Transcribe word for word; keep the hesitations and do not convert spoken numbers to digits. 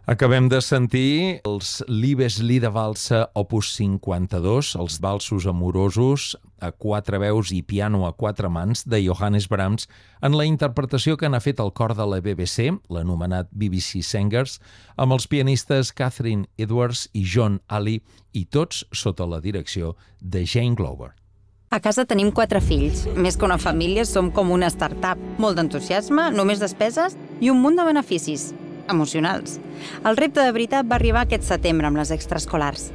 Acabem de sentir els Liebeslieder Valse opus cinquanta-dos, els valsos amorosos a quatre veus i piano a quatre mans de Johannes Brahms en la interpretació que n'ha fet el cor de la B B C, l'anomenat B B C Singers, amb els pianistes Catherine Edwards i John Ali, i tots sota la direcció de Jane Glover. A casa tenim quatre fills. Més que una família, som com una startup. Molt d'entusiasme, només despeses i un munt de beneficis emocionals. El repte de veritat va arribar aquest setembre amb les extraescolars.